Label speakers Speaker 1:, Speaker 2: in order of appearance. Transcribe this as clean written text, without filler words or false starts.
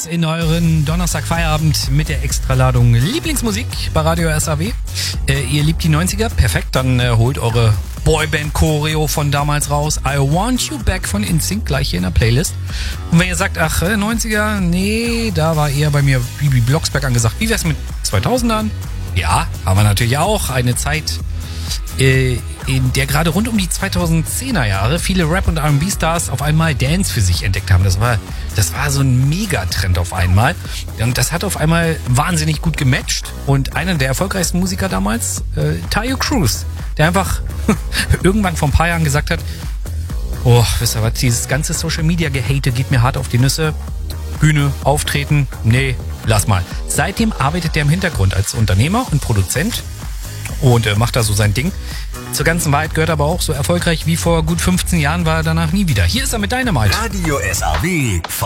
Speaker 1: geht's in euren Donnerstag-Feierabend mit der Extraladung Lieblingsmusik bei Radio SAW. Ihr liebt die 90er? Perfekt, dann holt eure Boyband-Choreo von damals raus. I Want You Back von NSYNC gleich hier in der Playlist. Und wenn ihr sagt, ach, 90er, nee, da war eher bei mir Bibi Blocksberg angesagt. Wie wär's mit 2000ern? Ja, haben wir natürlich auch. Eine Zeit, in der gerade rund um die 2010er Jahre viele Rap- und R&B-Stars auf einmal Dance für sich entdeckt haben. Das war so ein Megatrend auf einmal. Und das hat auf einmal wahnsinnig gut gematcht. Und einer der erfolgreichsten Musiker damals, Taio Cruz, der einfach irgendwann vor ein paar Jahren gesagt hat, oh, wisst ihr was, dieses ganze Social-Media-Gehate geht mir hart auf die Nüsse. Bühne, Auftreten, nee, lass mal. Seitdem arbeitet er im Hintergrund als Unternehmer und Produzent und macht da so sein Ding. Zur ganzen Wahrheit gehört aber auch, so erfolgreich wie vor gut 15 Jahren war er danach nie wieder. Hier ist er mit Dynamite.
Speaker 2: Radio SAW.